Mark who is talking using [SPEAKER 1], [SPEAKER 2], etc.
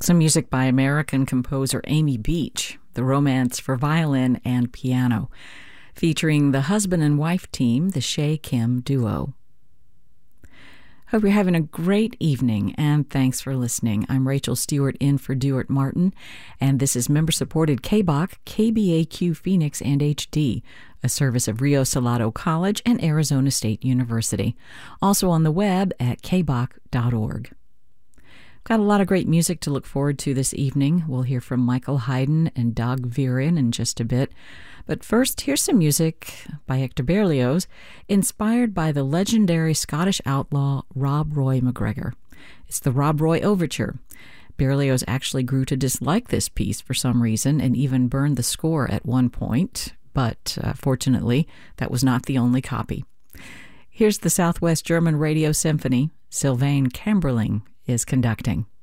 [SPEAKER 1] Some music by American composer Amy Beach, the Romance for Violin and Piano, featuring the husband and wife team, the Shea Kim Duo. Hope you're having a great evening, and thanks for listening. I'm Rachel Stewart in for Duart Martin, and this is member-supported KBOC, KBAQ Phoenix and HD, a service of Rio Salado College and Arizona State University. Also on the web at kboc.org. Got a lot of great music to look forward to this evening. We'll hear from Michael Haydn and Doug Virin in just a bit. But first, here's some music by Hector Berlioz, inspired by the legendary Scottish outlaw Rob Roy MacGregor. It's the Rob Roy Overture. Berlioz actually grew to dislike this piece for some reason and even burned the score at one point, but fortunately, that was not the only copy. Here's the Southwest German Radio Symphony. Sylvain Kamberling is conducting.